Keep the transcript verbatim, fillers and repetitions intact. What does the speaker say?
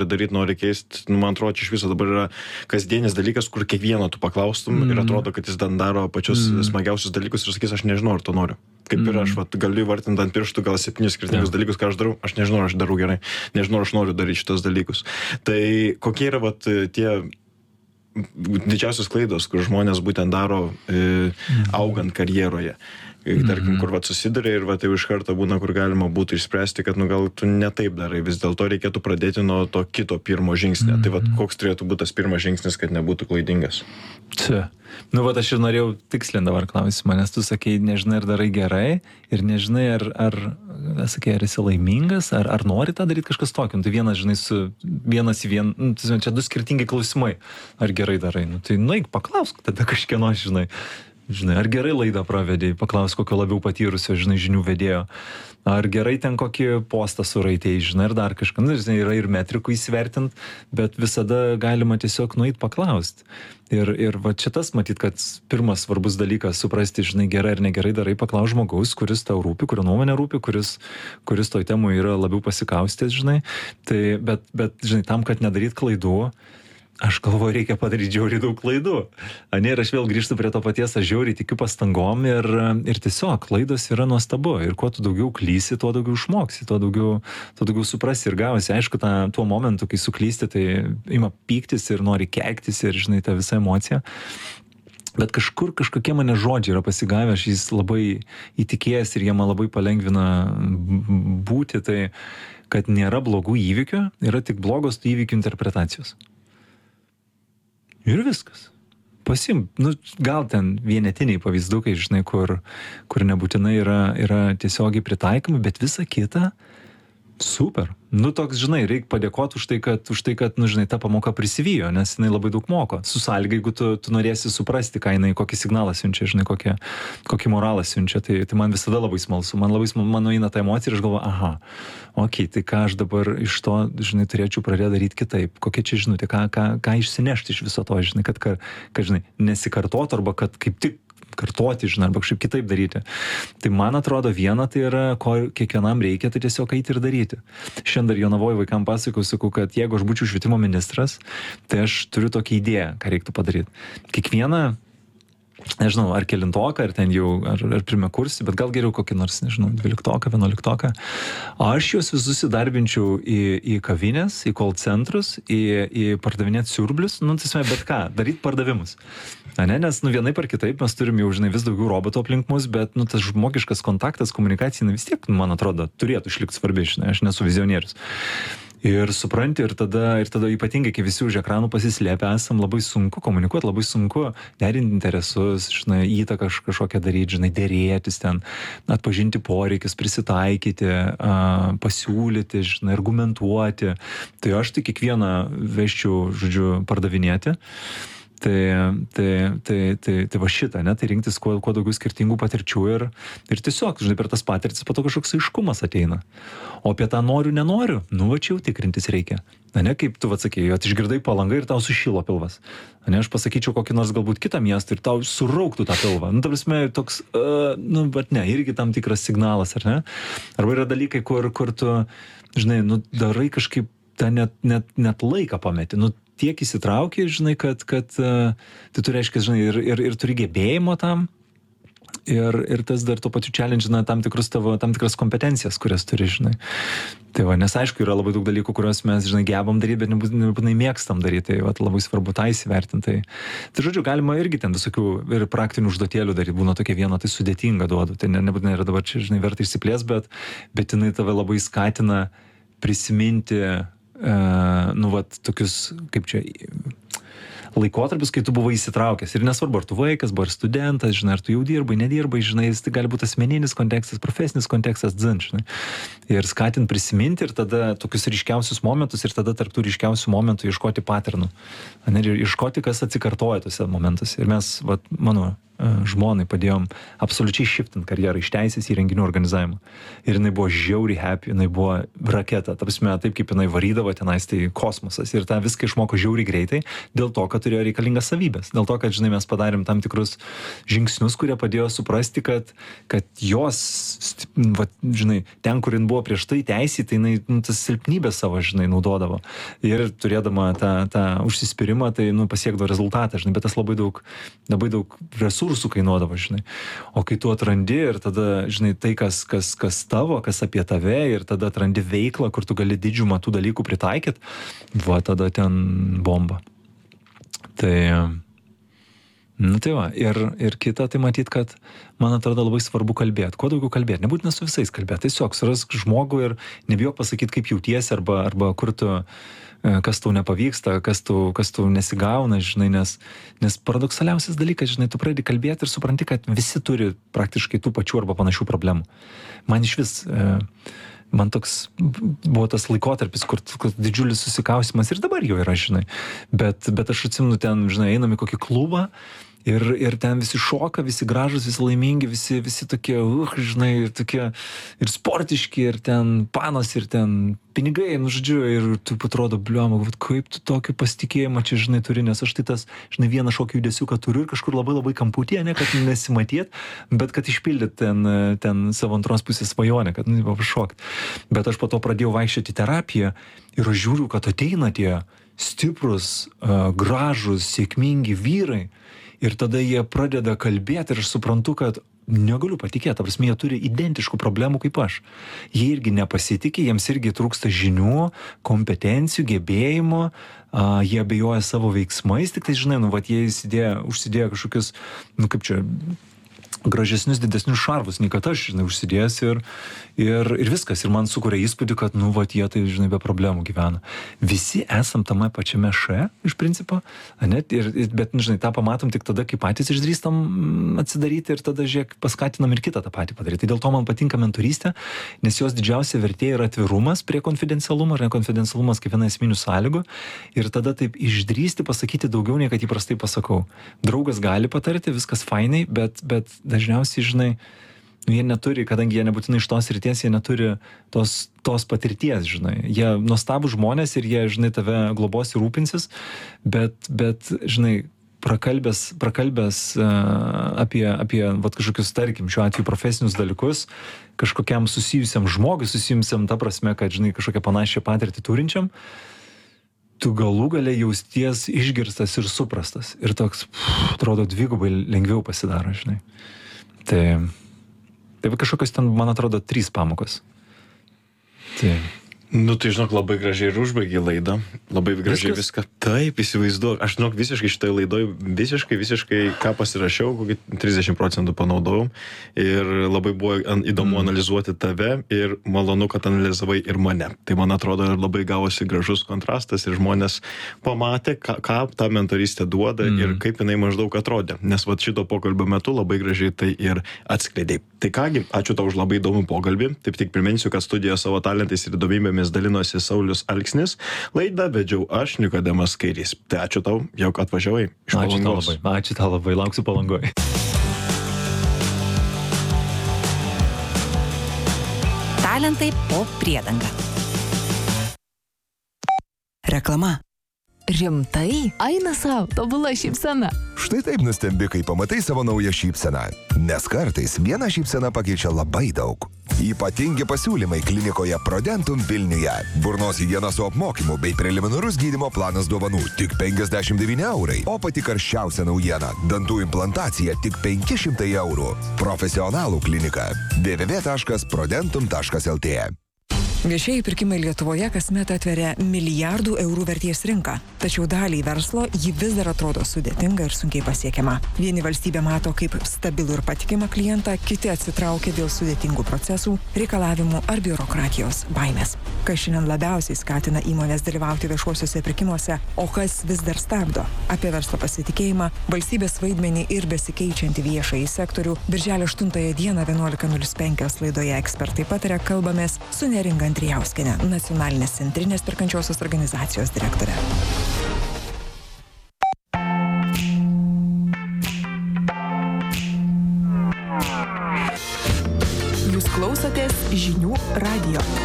daryti, nori keisti. Nu, man atrodo, čia iš viso dabar yra kasdienis dalykas, kur kiekvieno tu paklaustum mm. ir atrodo, kad jis ten daro pačius mm. smagiausius dalykus ir sakys, aš nežinau, ar to noriu. Kaip mm. ir aš, vat, galiu vardinti ant pirštų gal septynis skirtingus yeah. dalykus, ką aš darau, aš nežinau, ar aš darau gerai, nežinau, ar aš noriu daryti šitos dalykus. Tai kokie yra vat, tie didžiausios klaidos, kur žmonės būtent daro e, augant karjeroje. Tarkim, kur vat susiduria ir vat jau iš karto būna, kur galima būtų išspręsti, kad nu gal tu ne taip darai, vis dėlto reikėtų pradėti nuo to kito pirmo žingsnio. Mm-hmm. Tai vat koks turėtų būti tas pirmas žingsnis, kad nebūtų klaidingas? Čia. Nu, vat aš ir norėjau tikslinti dabar klausimą, nes tu sakei, nežinai, ar darai gerai ir nežinai, ar, ar, sakei, ar esi laimingas, ar, ar nori tą daryti kažkas tokio. Nu, tai vienas, žinai, su vienas į vieną, nu, tai, čia du skirtingi klausimai, ar gerai darai. Nu, tai nueik, paklausk tada kažkieno, žinai. Žinai, ar gerai laidą pravedėjai, paklaus kokio labiau patyrusio, žinai, žinių vedėjo. Ar gerai ten kokį postą suraitėjai, žinai, ar dar kažką. Nu, žinai, yra ir metrikų įsivertint, bet visada galima tiesiog nueit paklausti. Ir, ir va šitas matyt, kad pirmas svarbus dalykas suprasti, žinai, gerai ar negerai darai, paklaus žmogaus, kuris tau rūpi, kurio nuomonė rūpi, kuris, kuris toj temui yra labiau pasikaustęs, žinai. Tai, bet, bet, žinai, tam, kad nedaryt klaidų, aš galvoju, reikia padaryti žiauriai daug klaidų. Ane, ir aš vėl grįžtu prie to paties, aš žiauriai tikiu pastangom ir, ir tiesiog klaidos yra nuostabu. Ir kuo tu daugiau klysi, tuo daugiau išmoksi, tuo daugiau, tuo daugiau suprasi ir gausi. Aišku, ta, tuo momentu, kai suklysti, tai ima pyktis ir nori keiktis ir, žinai, ta visa emocija. Bet kažkur kažkokie mane žodžiai yra pasigavę, aš jais labai įtikėjęs ir jie man labai palengvina būti, tai kad nėra blogų įvykių, yra tik blogos tų įvykių interpretacijos. Ir viskas. Pasim, nu, gal ten vienetiniai pavyzdukai, žinai, kur, kur nebūtinai yra, yra tiesiogiai pritaikomi, bet visa kita super. Nu, toks, žinai, reikia padėkoti už tai, kad, už tai, kad, nu, žinai, ta pamoka prisivijo, nes jinai labai daug moko. Su sąlyga, jeigu tu, tu norėsi suprasti, ką jinai, kokį signalą siunčia, žinai, kokį, kokį moralą siunčia, tai, tai man visada labai smalsu. Man labai smalsu, man nueina ta emocija ir aš galvoju, aha, okei, okay, tai ką aš dabar iš to, žinai, turėčiau pradėti daryti kitaip. Kokia čia žinutė, ką, ką, ką išsinešti iš viso to, žinai, kad, kad, kad žinai, nesikartot arba kad kaip tik kartoti, žinai, arba kažkaip kitaip daryti. Tai man atrodo viena tai yra, ko kiekvienam reikia, tai tiesiog eiti ir daryti. Šiandien dar Jonavoje vaikam pasakau, sakau, kad jeigu aš būčiau švietimo ministras, tai aš turiu tokią idėją, ką reiktų padaryti. Kiekvieną, nežinau, ar kelintoką, ar ten jau, ar, ar pirmą kursį, bet gal geriau kokį nors, nežinau, dvyliktoką, vienuoliktoką. Aš juos visus įdarbinčiau į, į kavinės, į call centrus, į, į pardavinėti siurblius, nu, tiesiog bet ką, daryti pardavimus. Ne, nes, nu, vienaip ar kitaip mes turim jau, žinai, vis daugiau robotų aplink mus, bet, nu, tas žmogiškas kontaktas, komunikacija, nu, vis tiek, man atrodo, turėtų išlikti svarbi, žinai, aš nesu vizionierius. Ir supranti, ir tada, ir tada ypatingai, kai visi už ekranų pasislėpę esam, labai sunku komunikuoti, labai sunku derinti interesus, žinai, įtaką kažkokią daryti, žinai, dėrėtis ten, atpažinti poreikius, prisitaikyti, a, pasiūlyti, žinai, argumentuoti. Tai aš tai kiekvieną vesčiau, žodžiu, pardavinėti. Tai, tai, tai, tai, tai va šitą, ne, tai rinktis kuo, kuo daugiau skirtingų patirčių ir, ir tiesiog, žinai, per tas patirtis po to kažkoks aiškumas ateina. O apie tą noriu, nenoriu, nu va čia jau tikrintis reikia. Na, ne, kaip tu atsakėjai, išgirdai Palangą ir tau sušilo pilvas. Na, ne, aš pasakyčiau kokį nors galbūt kitą miestą ir tau surauktų tą pilvą. Nu, ta prasme, toks, uh, nu, bet ne, irgi tam tikras signalas, ar ne? Arba yra dalykai, kur, kur tu, žinai, nu, darai kažkaip tą net, net, net laiką pameti. Nu, tiek įsitrauki, žinai, kad, kad uh, tai tu reiškia, žinai, ir, ir, ir turi gebėjimo tam, ir, ir tas dar tuo pačiu challenge, na, tam tikrus tavo, tam tikras kompetencijas, kurias turi, žinai. Tai va, nes aišku, yra labai daug dalykų, kuriuos mes, žinai, gebam daryti, bet nebūtinai mėgstam daryti, tai va, labai svarbu tą įsivertinti. Tai, tai žodžiu, galima irgi ten visokių ir praktinių užduotėlių daryti, būna tokia viena, tai sudėtinga duodu, tai ne, nebūtinai yra dabar čia, žinai, verta išsiplės, bet, bet jinai tave labai skatina prisiminti Uh, nu, vat, tokius, kaip čia, laikotarpius, kai tu buvai įsitraukęs. Ir nesvarbu, ar tu vaikas, ar studentas, žinai, ar tu jau dirbai, nedirbai, žinai, tai gali būti asmeninis kontekstas, profesinis kontekstas, dzin, žinai. Ir skatint prisiminti ir tada tokius ryškiausius momentus ir tada tarp tų ryškiausių momentų ieškoti paternų. Ir ieškoti, kas atsikartoja tuose momentuose. Ir mes, vat, mano žmonai padėjom absoliučiai shiftinti karjerą iš teisės į renginių organizavimą. Ir jinai buvo žiauriai happy, jinai buvo raketa, ta prasme, taip kaip jinai varydavo tenais, tai kosmosas. Ir tą viską išmoko žiauriai greitai, dėl to, kad turėjo reikalingas savybės. Dėl to, kad, žinai, mes padarėm tam tikrus žingsnius, kurie padėjo suprasti, kad, kad jos, va, žinai, ten, kur jin buvo prieš tai teisė, tai jinai nu, tas silpnybės savo, žinai, naudodavo. Ir turėdama tą, tą užsispyrimą, tai nu, pasiekdavo rezultatą, žinai, bet tas labai daug, labai daug resursų kainuodavo, žinai. O kai tu atrandi ir tada, žinai, tai, kas, kas, kas tavo, kas apie tave, ir tada atrandi veiklą, kur tu gali didžiumą tų dalykų pritaikyti, va, tada ten bomba. Tai, nu tai va, ir, ir kita, tai matyt, kad man atrodo labai svarbu kalbėti. Kuo daugiau kalbėti, nebūtina su visais kalbėti. Tiesiog surask žmogų ir nebijok pasakyti, kaip jautiesi, arba, arba kur tu, kas tau nepavyksta, kas tau, kas tau nesigauna, žinai, nes, nes paradoksaliausias dalykas, žinai, tu pradedi kalbėti ir supranti, kad visi turi praktiškai tų pačių arba panašių problemų. Man iš vis, man toks buvo tas laikotarpis, kur, kur didžiulis susikausimas ir dabar jau yra, žinai, bet, bet aš atsimenu ten, žinai, einam į kokį klubą, Ir, ir ten visi šoka, visi gražus, visi laimingi, visi, visi tokie, uh, žinai, ir tokie, ir sportiški, ir ten panos, ir ten pinigai, nu žodžiu, ir tu atrodo, bliuoma, kaip tu tokį pasitikėjimą čia, žinai, turi, nes aš tai tas, žinai, vieną šokį judesiuką turiu ir kažkur labai labai kamputėje, ne, kad nesimatėt, bet kad išpildyt ten, ten savo antros pusės svajonę, kad, nu, pašokt. Bet aš po to pradėjau vaikščioti terapiją ir aš žiūriu, kad ateina tie stiprus, uh, gražus, sėkmingi vyrai. Ir tada jie pradeda kalbėti ir aš suprantu, kad negaliu patikėti, ta prasme, jie turi identiškų problemų kaip aš. Jie irgi nepasitikė, jiems irgi trūksta žinių, kompetencijų, gebėjimo, a, jie abejoja savo veiksmais, tik tai, žinai, nu, vat jie įsidėjo, užsidėjo kažkokius, nu, kaip čia, gražesnius, didesnius šarvus, nei kad aš, žinai, užsidėjęs ir, ir, ir viskas. Ir man sukuria įspūdį, kad, nu, vat, jie tai, žinai, be problemų gyvena. Visi esam tame pačiame še, iš principo, net, ir, bet, žinai, tą pamatom tik tada, kai patys išdrįstam atsidaryti ir tada, žiūrėk, paskatinam ir kitą tą patį padaryti. Tai dėl to man patinka mentorystė, nes jos didžiausia vertė yra atvirumas prie konfidencialumo, ar nekonfidencialumas kaip viena esminių sąlygų. Ir tada taip išdrįsti pasakyti daugiau, nei kad įprastai pasakau. Draugas gali patarti, viskas fainai, bet, bet dažniausiai, žinai, nu, jie neturi, kadangi jie nebūtinai iš tos ryties, jie neturi tos, tos patirties, žinai. Jie nuostabų žmonės ir jie, žinai, tave globos ir rūpinsis, bet, bet, žinai, prakalbęs, prakalbęs uh, apie, apie vat, kažkokius, tarkim, šiuo atveju profesinius dalykus, kažkokiam susijusiam žmogui, susijusiam ta prasme, kad, žinai, kažkokią panašią patirtį turinčiam, tu galų gale jausties išgirstas ir suprastas. Ir toks, pff, atrodo, dvigubai lengviau pasidaro, žinai. Tai, tai kažkokios ten, man atrodo, trys pamokos. Tai... Nu, tai žinok, labai gražiai ir užbaigė laidą. Labai gražiai viską. Taip, įsivaizduoju. Aš žinok, visiškai šitoje laidoje, visiškai, visiškai, ką pasirašiau, kokį trisdešimt procentų panaudojau. Ir labai buvo įdomu mm. analizuoti tave ir malonu, kad analizavai ir mane. Tai man atrodo, labai gavosi gražus kontrastas ir žmonės pamatė, ką, ką ta mentorystė duoda mm. ir kaip jinai maždaug atrodė. Nes vat šito pokalbio metu labai gražiai tai ir atskleidė. Tai kągi, ačiū tau už labai įdomų pokalbį. Taip tik priminsiu, kad studijoje savo talentais ir įdomybėmis dalinosi Saulius Alksnis. Laidą vedžiau aš, Nikodemas Kairys. Tai ačiū tau, jog atvažiavai iš Palangos. Ačiū tau labai, ačiū tau labai, lauksiu Palangoje. Talentai po priedanga. Reklama. Rimtai? Eina savo, tobula šypsena. Štai taip nustembi, kai pamatai savo naują šypseną. Nes kartais viena šypsena pakeičia labai daug. Ypatingi pasiūlymai klinikoje Prodentum Vilniuje. Burnos higiena su apmokymu bei preliminarus gydymo planas dovanų tik penkiasdešimt devyni eurai. O pati karščiausia naujiena – dantų implantacija tik penki šimtai eurų. Profesionalų klinika. w w w taškas prodentum taškas l t. Viešieji pirkimai Lietuvoje kasmet atveria milijardų eurų vertės rinką, tačiau daliai verslo ji vis dar atrodo sudėtinga ir sunkiai pasiekiama. Vieni valstybė mato kaip stabilų ir patikimą klientą, kiti atsitraukia dėl sudėtingų procesų, reikalavimų ar biurokratijos baimės. Kas šiandien labiausiai skatina įmonės dalyvauti viešuosiuose pirkimuose, o kas vis dar stabdo? Apie verslo pasitikėjimą, valstybės vaidmenį ir besikeičiantį viešąjį sektorių birželio aštuntąją dieną vienuolika nulis penkios laidoje Ekspertai pataria kalbamės su Neringa Andrijauskienė, Nacionalinės centrinės perkančiosios organizacijos direktorė. žinių radijo.